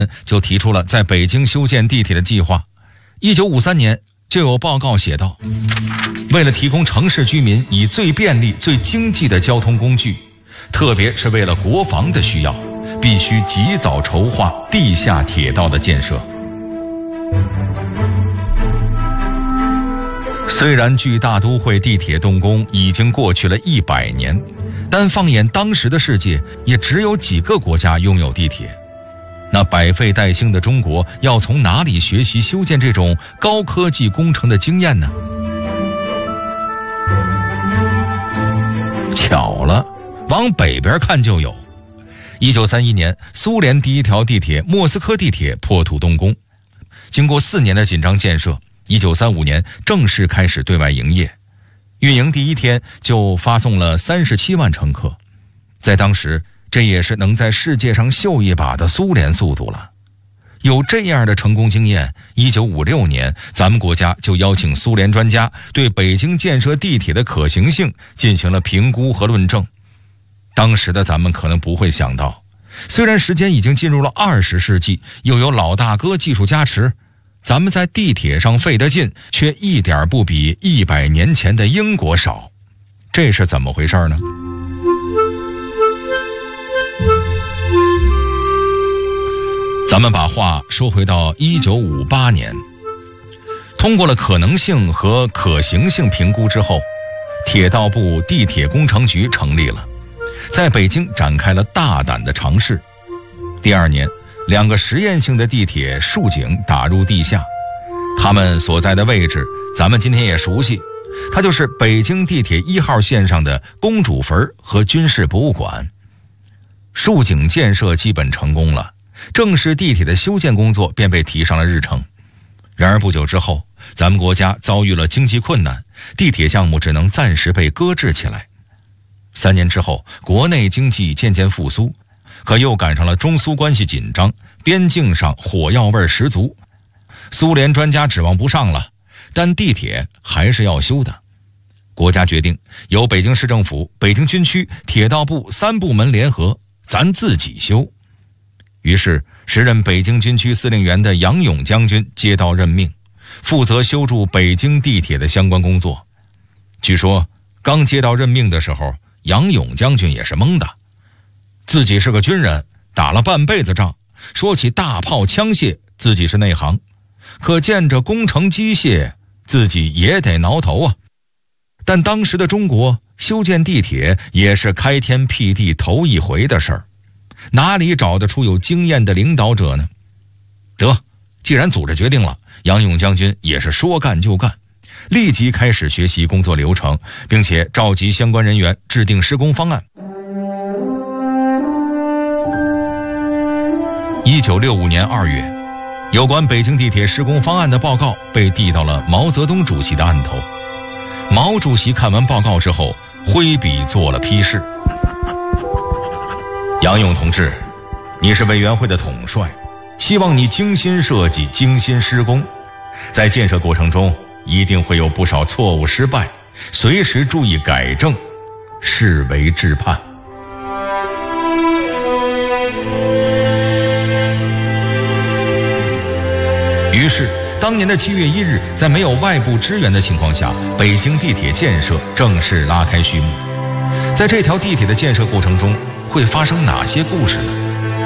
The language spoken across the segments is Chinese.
就提出了在北京修建地铁的计划。1953年就有报告写道，为了提供城市居民以最便利、最经济的交通工具，特别是为了国防的需要，必须及早筹划地下铁道的建设。虽然距大都会地铁动工已经过去了100年，但放眼当时的世界，也只有几个国家拥有地铁。那百废待兴的中国要从哪里学习修建这种高科技工程的经验呢？巧了，往北边看就有。1931年，苏联第一条地铁莫斯科地铁破土动工，经过4年的紧张建设，1935年正式开始对外营业，运营第1天就发送了37万乘客，在当时这也是能在世界上秀一把的苏联速度了。有这样的成功经验，1956年咱们国家就邀请苏联专家对北京建设地铁的可行性进行了评估和论证。当时的咱们可能不会想到，虽然时间已经进入了20世纪，又有老大哥技术加持，咱们在地铁上费的劲却一点不比100年前的英国少。这是怎么回事呢？咱们把话说回到1958年，通过了可能性和可行性评估之后，铁道部地铁工程局成立了，在北京展开了大胆的尝试。第2年，2个实验性的地铁竖井打入地下，它们所在的位置咱们今天也熟悉，它就是北京地铁1号线上的公主坟和军事博物馆。竖井建设基本成功了，正式地铁的修建工作便被提上了日程。然而不久之后，咱们国家遭遇了经济困难，地铁项目只能暂时被搁置起来。3年之后，国内经济渐渐复苏，可又赶上了中苏关系紧张，边境上火药味十足。苏联专家指望不上了，但地铁还是要修的。国家决定由北京市政府、北京军区、铁道部3部门联合，咱自己修。于是时任北京军区司令员的杨勇将军接到任命，负责修筑北京地铁的相关工作。据说刚接到任命的时候，杨勇将军也是懵的，自己是个军人，打了半辈子仗，说起大炮枪械自己是内行，可见着工程机械自己也得挠头啊。但当时的中国修建地铁也是开天辟地头一回的事儿，哪里找得出有经验的领导者呢？得，既然组织决定了，杨勇将军也是说干就干，立即开始学习工作流程，并且召集相关人员制定施工方案。1965年2月，有关北京地铁施工方案的报告被递到了毛泽东主席的案头。毛主席看完报告之后，挥笔做了批示：杨勇同志，你是委员会的统帅，希望你精心设计、精心施工，在建设过程中一定会有不少错误失败，随时注意改正，视为致盼。于是当年的7月1日，在没有外部支援的情况下，北京地铁建设正式拉开序幕。在这条地铁的建设过程中，会发生哪些故事呢？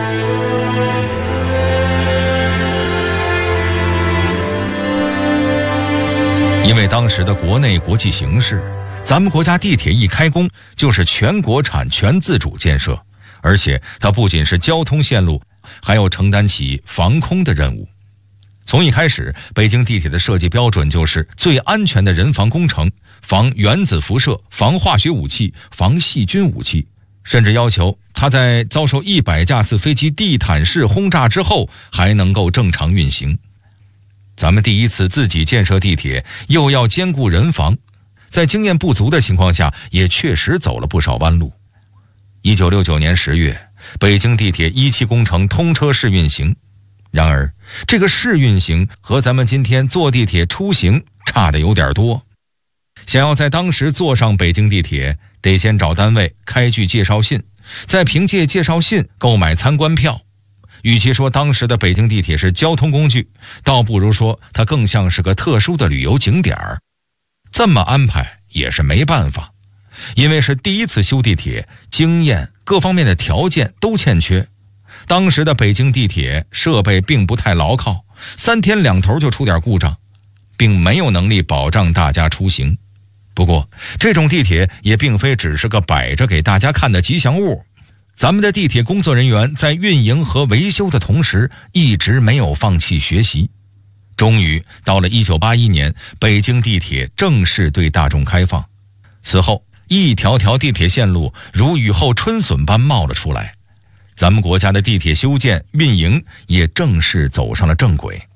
因为当时的国内国际形势，咱们国家地铁一开工就是全国产全自主建设，而且它不仅是交通线路，还要承担起防空的任务。从一开始，北京地铁的设计标准就是最安全的人防工程，防原子辐射，防化学武器，防细菌武器，甚至要求它在遭受100架次飞机地毯式轰炸之后还能够正常运行。咱们第一次自己建设地铁，又要兼顾人防，在经验不足的情况下，也确实走了不少弯路。1969年10月，北京地铁1期工程通车试运行。然而这个试运行和咱们今天坐地铁出行差得有点多。想要在当时坐上北京地铁，得先找单位开具介绍信，再凭借介绍信购买参观票。 与其说当时的北京地铁是交通工具，倒不如说它更像是个特殊的旅游景点儿。这么安排也是没办法，因为是第一次修地铁，经验各方面的条件都欠缺。当时的北京地铁设备并不太牢靠，3天2头就出点故障，并没有能力保障大家出行。不过这种地铁也并非只是个摆着给大家看的吉祥物，咱们的地铁工作人员在运营和维修的同时，一直没有放弃学习。终于到了1981年，北京地铁正式对大众开放。此后，一条条地铁线路如雨后春笋般冒了出来，咱们国家的地铁修建运营也正式走上了正轨。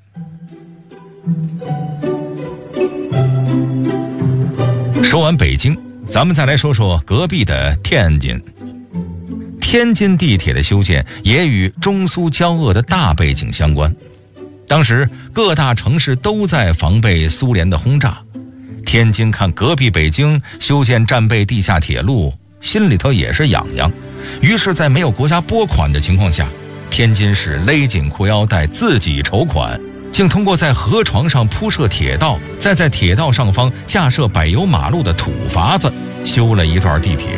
说完北京，咱们再来说说隔壁的天津。天津地铁的修建也与中苏交恶的大背景相关。当时各大城市都在防备苏联的轰炸，天津看隔壁北京修建战备地下铁路，心里头也是痒痒。于是在没有国家拨款的情况下，天津市勒紧裤腰带自己筹款，竟通过在河床上铺设铁道，再在铁道上方架设柏油马路的土法子，修了一段地铁。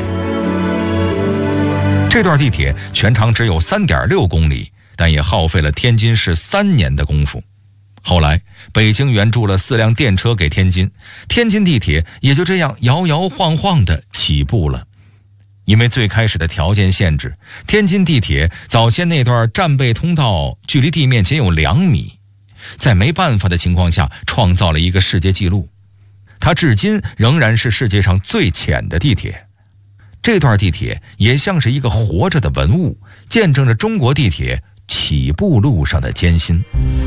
这段地铁全长只有 3.6 公里，但也耗费了天津市3年的功夫。后来北京援助了4辆电车给天津，天津地铁也就这样摇摇晃晃地起步了。因为最开始的条件限制，天津地铁早先那段战备通道距离地面仅有2米，在没办法的情况下创造了一个世界纪录，它至今仍然是世界上最浅的地铁。这段地铁也像是一个活着的文物，见证着中国地铁起步路上的艰辛。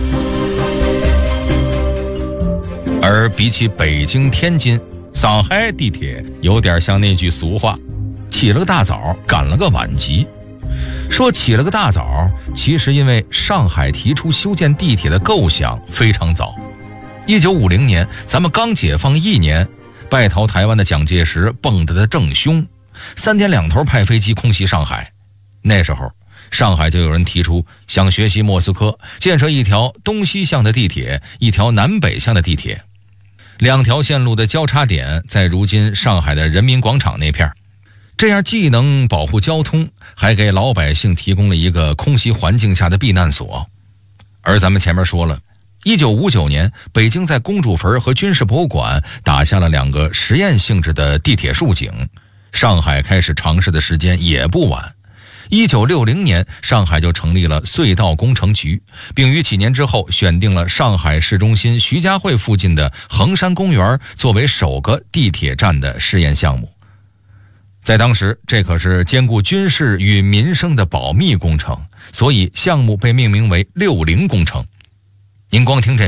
而比起北京、天津，上海地铁有点像那句俗话，起了个大早，赶了个晚集。说起了个大早，其实因为上海提出修建地铁的构想非常早。1950年，咱们刚解放1年，败逃台湾的蒋介石蹦跶的正凶，3天2头派飞机空袭上海。那时候上海就有人提出想学习莫斯科，建设一条东西向的地铁，一条南北向的地铁。2条线路的交叉点在如今上海的人民广场那片，这样既能保护交通，还给老百姓提供了一个空袭环境下的避难所。而咱们前面说了，1959年北京在公主坟和军事博物馆打下了2个实验性质的地铁竖井，上海开始尝试的时间也不晚。1960年，上海就成立了隧道工程局，并于几年之后选定了上海市中心徐家汇附近的衡山公园作为首个地铁站的试验项目。在当时，这可是兼顾军事与民生的保密工程，所以项目被命名为60工程。您光听这